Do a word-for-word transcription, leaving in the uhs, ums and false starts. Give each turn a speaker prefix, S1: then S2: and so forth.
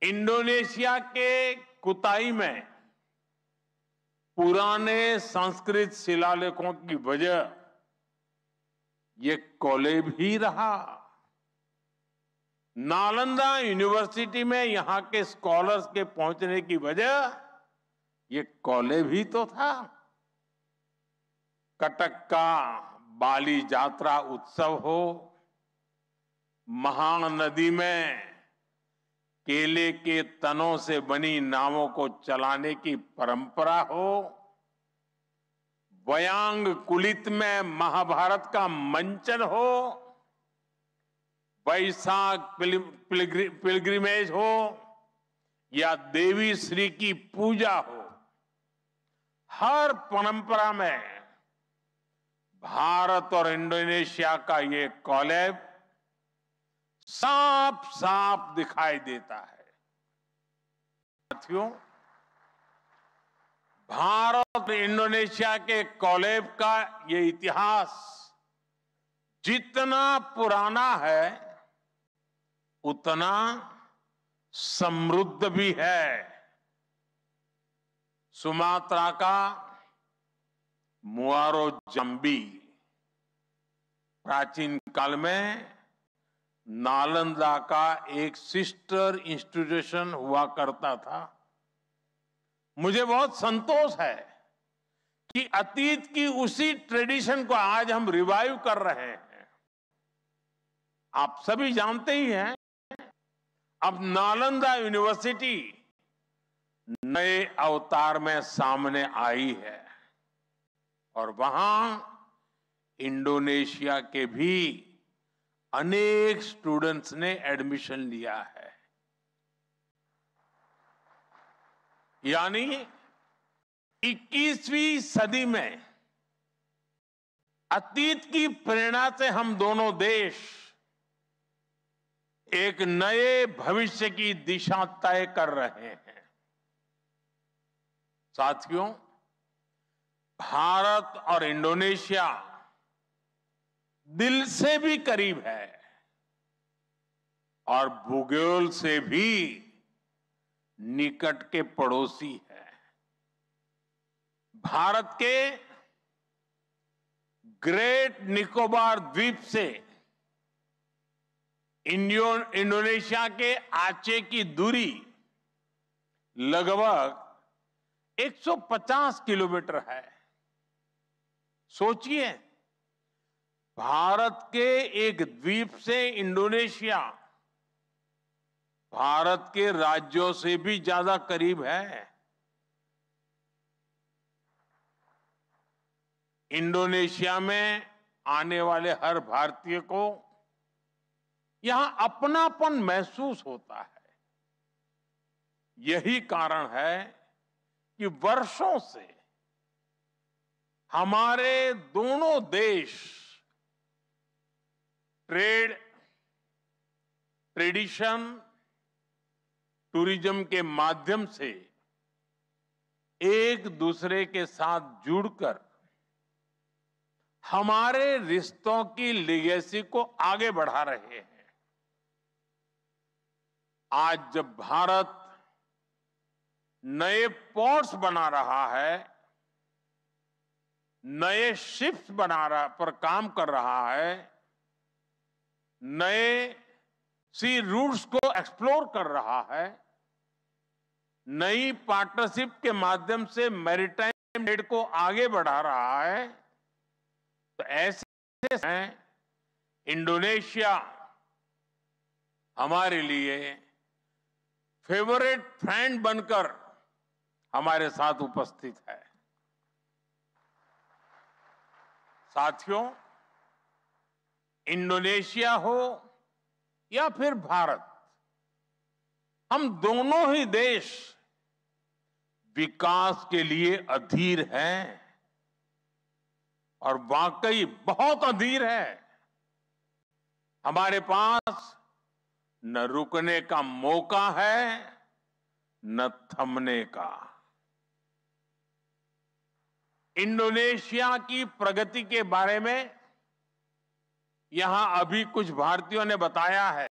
S1: Indonesia के कुताई में पुराने संस्कृत शिलालेखों की वजह ये कॉलेज ही रहा। नालंदा यूनिवर्सिटी में यहां के स्कॉलर्स के पहुंचने की वजह ये कॉलेज ही तो था। कटक का बाली यात्रा उत्सव हो, महानदी में केले के तनों से बनी नावों को चलाने की परंपरा हो, वयांग कुलित में महाभारत का मंचन हो, वैशाख पिलग्रिमेज हो या देवी श्री की पूजा हो, हर परंपरा में भारत और इंडोनेशिया का ये कॉलेब साफ साफ दिखाई देता है। साथियों, भारत और इंडोनेशिया के कॉलेब का ये इतिहास जितना पुराना है उतना समृद्ध भी है। सुमात्रा का मुआरो जम्बी प्राचीन काल में नालंदा का एक सिस्टर इंस्टीट्यूशन हुआ करता था। मुझे बहुत संतोष है कि अतीत की उसी ट्रेडिशन को आज हम रिवाइव कर रहे हैं। आप सभी जानते ही हैं, अब नालंदा यूनिवर्सिटी नए अवतार में सामने आई है और वहां इंडोनेशिया के भी अनेक स्टूडेंट्स ने एडमिशन लिया है। यानी इक्कीसवीं सदी में अतीत की प्रेरणा से हम दोनों देश एक नए भविष्य की दिशा तय कर रहे हैं। साथियों, भारत और इंडोनेशिया दिल से भी करीब है और भूगोल से भी निकट के पड़ोसी है। भारत के ग्रेट निकोबार द्वीप से इंडोनेशिया के आचे की दूरी लगभग एक सौ पचास किलोमीटर है। सोचिए, भारत के एक द्वीप से इंडोनेशिया भारत के राज्यों से भी ज्यादा करीब है। इंडोनेशिया में आने वाले हर भारतीय को यहां अपनापन महसूस होता है। यही कारण है कि वर्षों से हमारे दोनों देश ट्रेड, ट्रेडिशन, टूरिज्म के माध्यम से एक दूसरे के साथ जुड़कर हमारे रिश्तों की लीगेसी को आगे बढ़ा रहे हैं। आज जब भारत नए पोर्ट्स बना रहा है, नए शिप्स बना रहा पर काम कर रहा है, नए सी रूट्स को एक्सप्लोर कर रहा है, नई पार्टनरशिप के माध्यम से मैरीटाइम ट्रेड को आगे बढ़ा रहा है, तो ऐसे में इंडोनेशिया हमारे लिए फेवरेट फ्रेंड बनकर हमारे साथ उपस्थित है। साथियों, इंडोनेशिया हो या फिर भारत, हम दोनों ही देश विकास के लिए अधीर हैं और वाकई बहुत अधीर है। हमारे पास न रुकने का मौका है न थमने का। इंडोनेशिया की प्रगति के बारे में यहां अभी कुछ भारतीयों ने बताया है।